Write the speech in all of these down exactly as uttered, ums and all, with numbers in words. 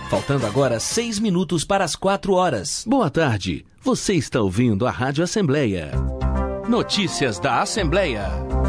Faltando agora seis minutos para as quatro horas. Boa tarde. Você está ouvindo a Rádio Assembleia. Notícias da Assembleia.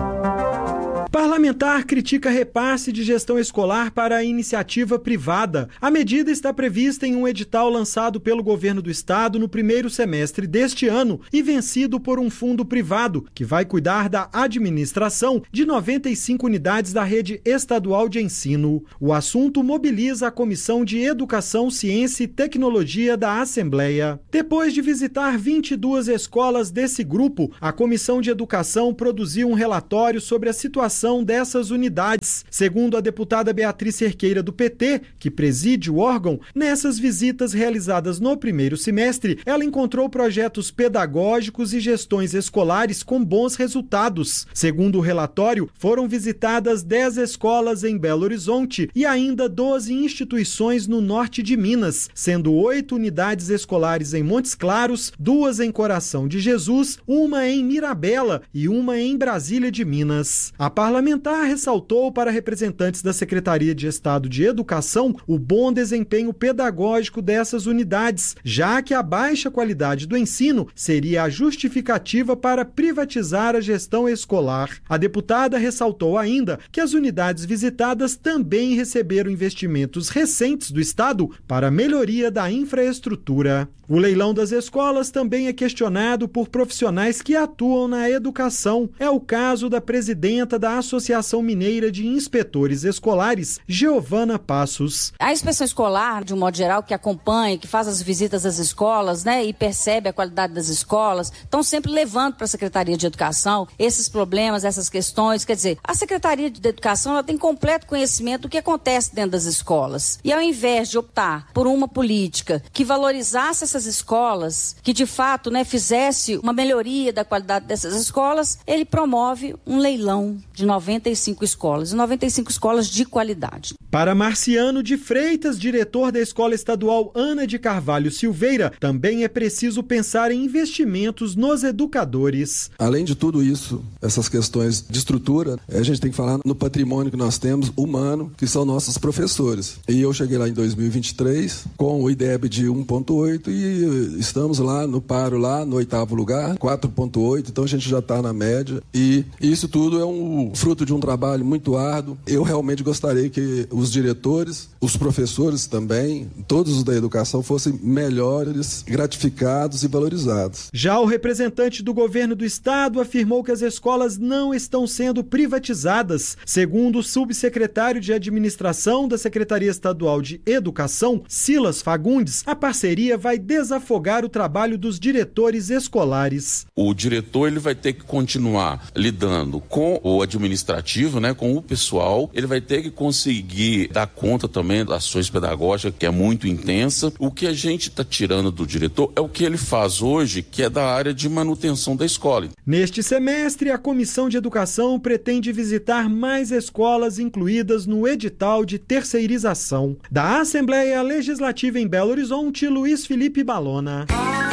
Parlamentar critica repasse de gestão escolar para a iniciativa privada. A medida está prevista em um edital lançado pelo governo do estado no primeiro semestre deste ano e vencido por um fundo privado, que vai cuidar da administração de noventa e cinco unidades da rede estadual de ensino. O assunto mobiliza a Comissão de Educação, Ciência e Tecnologia da Assembleia. Depois de visitar vinte e duas escolas desse grupo, a Comissão de Educação produziu um relatório sobre a situação dessas unidades. Segundo a deputada Beatriz Cerqueira do P T, que preside o órgão, nessas visitas realizadas no primeiro semestre, ela encontrou projetos pedagógicos e gestões escolares com bons resultados. Segundo o relatório, foram visitadas dez escolas em Belo Horizonte e ainda doze instituições no norte de Minas, sendo oito unidades escolares em Montes Claros, duas em Coração de Jesus, uma em Mirabela e uma em Brasília de Minas. A parlamentar ressaltou para representantes da Secretaria de Estado de Educação o bom desempenho pedagógico dessas unidades, já que a baixa qualidade do ensino seria a justificativa para privatizar a gestão escolar. A deputada ressaltou ainda que as unidades visitadas também receberam investimentos recentes do Estado para a melhoria da infraestrutura. O leilão das escolas também é questionado por profissionais que atuam na educação. É o caso da presidenta da Associação Mineira de Inspetores Escolares, Giovana Passos. A inspeção escolar, de um modo geral, que acompanha, que faz as visitas às escolas, né, e percebe a qualidade das escolas, estão sempre levando para a Secretaria de Educação esses problemas, essas questões. Quer dizer, a Secretaria de Educação ela tem completo conhecimento do que acontece dentro das escolas. E ao invés de optar por uma política que valorizasse essas escolas, que de fato, né, fizesse uma melhoria da qualidade dessas escolas, ele promove um leilão de noventa e cinco escolas, noventa e cinco escolas de qualidade. Para Marciano de Freitas, diretor da Escola Estadual Ana de Carvalho Silveira, também é preciso pensar em investimentos nos educadores. Além de tudo isso, essas questões de estrutura, a gente tem que falar no patrimônio que nós temos humano, que são nossos professores. E eu cheguei lá em dois mil e vinte e três com o I D E B de um ponto oito e estamos lá no paro, lá no oitavo lugar, quatro ponto oito, então a gente já está na média. E isso tudo é um fruto de um trabalho muito árduo. Eu realmente gostaria que os diretores, os professores também, todos os da educação fossem melhores, gratificados e valorizados. Já o representante do governo do estado afirmou que as escolas não estão sendo privatizadas. Segundo o subsecretário de Administração da Secretaria Estadual de Educação, Silas Fagundes, a parceria vai desafogar o trabalho dos diretores escolares. O diretor ele vai ter que continuar lidando com o administrativo, né, com o pessoal, ele vai ter que conseguir dar conta também das ações pedagógicas, que é muito intensa. O que a gente está tirando do diretor é o que ele faz hoje, que é da área de manutenção da escola. Neste semestre, a Comissão de Educação pretende visitar mais escolas incluídas no edital de terceirização. Da Assembleia Legislativa em Belo Horizonte, Luiz Felipe Balona.